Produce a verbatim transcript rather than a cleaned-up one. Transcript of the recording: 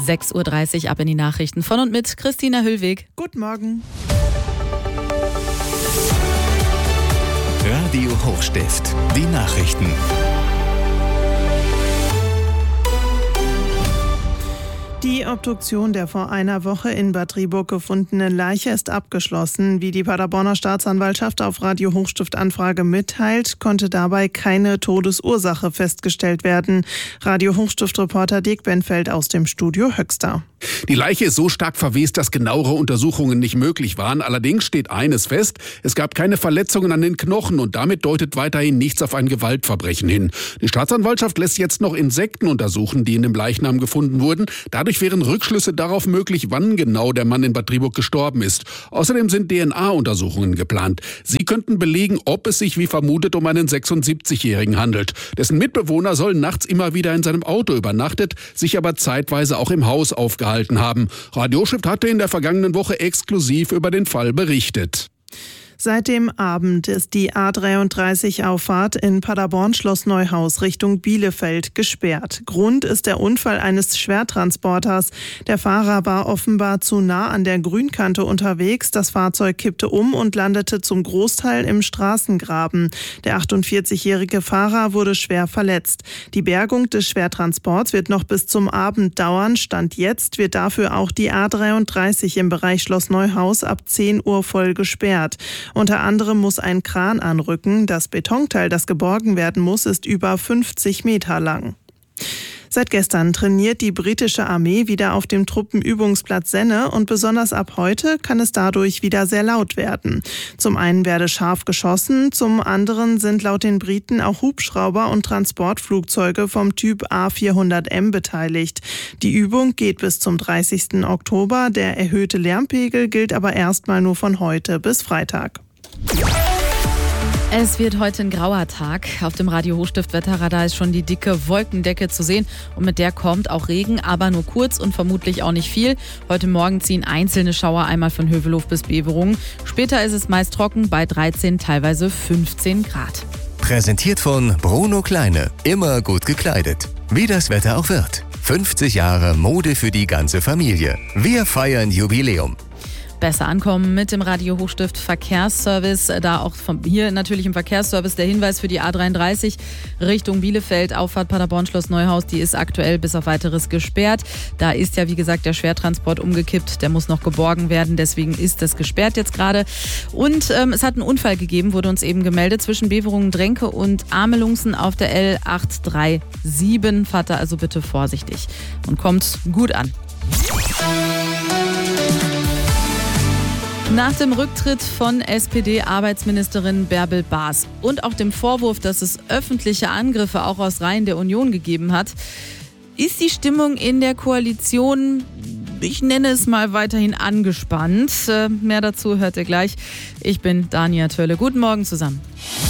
sechs Uhr dreißig ab in die Nachrichten von und mit Christina Hüllweg. Guten Morgen. Radio Hochstift, die Nachrichten. Die Obduktion der vor einer Woche in Bad Driburg gefundenen Leiche ist abgeschlossen. Wie die Paderborner Staatsanwaltschaft auf Radio Hochstift Anfrage mitteilt, konnte dabei keine Todesursache festgestellt werden. Radio Hochstift-Reporter Dirk Benfeld aus dem Studio Höxter. Die Leiche ist so stark verwest, dass genauere Untersuchungen nicht möglich waren. Allerdings steht eines fest: Es gab keine Verletzungen an den Knochen und damit deutet weiterhin nichts auf ein Gewaltverbrechen hin. Die Staatsanwaltschaft lässt jetzt noch Insekten untersuchen, die in dem Leichnam gefunden wurden. Dadurch wären Rückschlüsse darauf möglich, wann genau der Mann in Bad Driburg gestorben ist. Außerdem sind D N A-Untersuchungen geplant. Sie könnten belegen, ob es sich wie vermutet um einen sechsundsiebzigjährigen handelt. Dessen Mitbewohner soll nachts immer wieder in seinem Auto übernachtet, sich aber zeitweise auch im Haus aufgehalten haben. Radio Hochstift hatte in der vergangenen Woche exklusiv über den Fall berichtet. Seit dem Abend ist die A dreiunddreißig Auffahrt in Paderborn-Schloss Neuhaus Richtung Bielefeld gesperrt. Grund ist der Unfall eines Schwertransporters. Der Fahrer war offenbar zu nah an der Grünkante unterwegs. Das Fahrzeug kippte um und landete zum Großteil im Straßengraben. Der achtundvierzigjährige Fahrer wurde schwer verletzt. Die Bergung des Schwertransports wird noch bis zum Abend dauern. Stand jetzt wird dafür auch die A dreiunddreißig im Bereich Schloss Neuhaus ab zehn Uhr voll gesperrt. Unter anderem muss ein Kran anrücken. Das Betonteil, das geborgen werden muss, ist über fünfzig Meter lang. Seit gestern trainiert die britische Armee wieder auf dem Truppenübungsplatz Senne und besonders ab heute kann es dadurch wieder sehr laut werden. Zum einen werde scharf geschossen, zum anderen sind laut den Briten auch Hubschrauber und Transportflugzeuge vom Typ A vierhundert M beteiligt. Die Übung geht bis zum dreißigsten Oktober. Der erhöhte Lärmpegel gilt aber erstmal nur von heute bis Freitag. Es wird heute ein grauer Tag. Auf dem Radio Hochstift Wetterradar ist schon die dicke Wolkendecke zu sehen und mit der kommt auch Regen, aber nur kurz und vermutlich auch nicht viel. Heute Morgen ziehen einzelne Schauer einmal von Hövelhof bis Beverungen. Später ist es meist trocken bei dreizehn, teilweise fünfzehn Grad. Präsentiert von Bruno Kleine, immer gut gekleidet. Wie das Wetter auch wird. fünfzig Jahre Mode für die ganze Familie. Wir feiern Jubiläum. Besser ankommen mit dem Radio Hochstift Verkehrsservice. Da auch von hier natürlich im Verkehrsservice der Hinweis für die A dreiunddreißig Richtung Bielefeld, Auffahrt Paderborn Schloss Neuhaus. Die ist aktuell bis auf weiteres gesperrt. Da ist ja wie gesagt der Schwertransport umgekippt. Der muss noch geborgen werden. Deswegen ist das gesperrt jetzt gerade. Und ähm, es hat einen Unfall gegeben, wurde uns eben gemeldet, zwischen Beverungen-Drenke und Amelungsen auf der L achthundertsiebenunddreißig. Fahrt da also bitte vorsichtig und kommt gut an. Nach dem Rücktritt von S P D-Arbeitsministerin Bärbel Baas und auch dem Vorwurf, dass es öffentliche Angriffe auch aus Reihen der Union gegeben hat, ist die Stimmung in der Koalition, ich nenne es mal, weiterhin angespannt. Mehr dazu hört ihr gleich. Ich bin Dania Tölle. Guten Morgen zusammen.